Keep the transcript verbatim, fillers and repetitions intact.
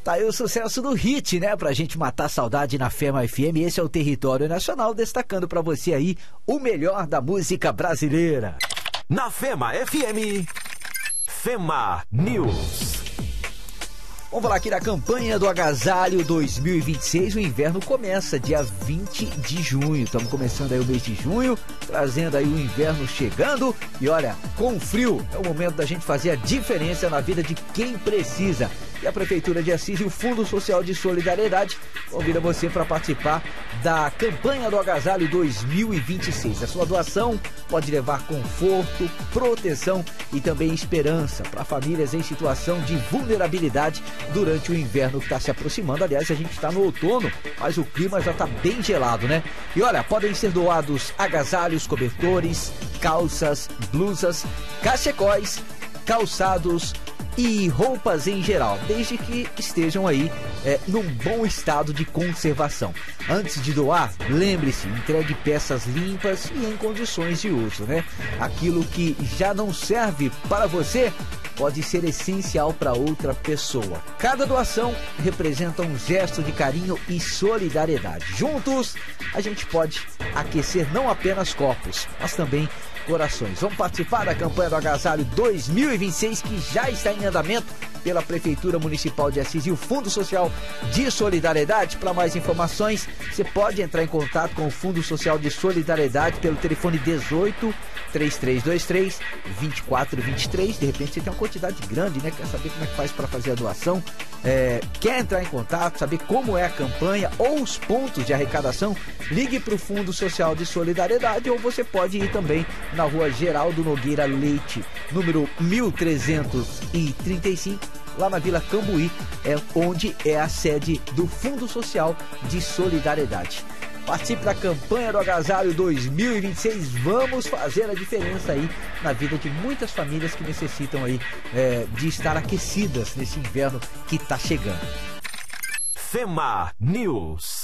Tá aí o sucesso do hit, né? Pra gente matar a saudade na Fema F M. Esse é o Território Nacional, destacando pra você aí o melhor da música brasileira. Na Fema F M, Fema News. Vamos falar aqui da campanha do Agasalho dois mil e vinte e seis. O inverno começa dia vinte de junho. Estamos começando aí o mês de junho, trazendo aí o inverno chegando. E olha, com frio, é o momento da gente fazer a diferença na vida de quem precisa. E a Prefeitura de Assis e o Fundo Social de Solidariedade convida você para participar da campanha do Agasalho dois mil e vinte e seis. A sua doação pode levar conforto, proteção e também esperança para famílias em situação de vulnerabilidade durante o inverno que está se aproximando. Aliás, a gente está no outono, mas o clima já está bem gelado, né? E olha, podem ser doados agasalhos, cobertores, calças, blusas, cachecóis, calçados e roupas em geral, desde que estejam aí é, num bom estado de conservação. Antes de doar, lembre-se, entregue peças limpas e em condições de uso, né? Aquilo que já não serve para você pode ser essencial para outra pessoa. Cada doação representa um gesto de carinho e solidariedade. Juntos, a gente pode aquecer não apenas corpos, mas também corações. Vamos participar da campanha do Agasalho dois mil e vinte e seis, que já está em andamento pela Prefeitura Municipal de Assis e o Fundo Social de Solidariedade. Para mais informações, você pode entrar em contato com o Fundo Social de Solidariedade pelo telefone dezoito, três três dois três, vinte e quatro vinte e três. De repente você tem uma quantidade grande, né? Quer saber como é que faz para fazer a doação? É, quer entrar em contato, saber como é a campanha ou os pontos de arrecadação? Ligue para o Fundo Social de Solidariedade, ou você pode ir também na rua Geraldo Nogueira Leite, número mil trezentos e trinta e cinco, lá na Vila Cambuí, é onde é a sede do Fundo Social de Solidariedade. Participe da campanha do Agasalho dois mil e vinte e seis. Vamos fazer a diferença aí na vida de muitas famílias que necessitam aí é, de estar aquecidas nesse inverno que está chegando. Fema News.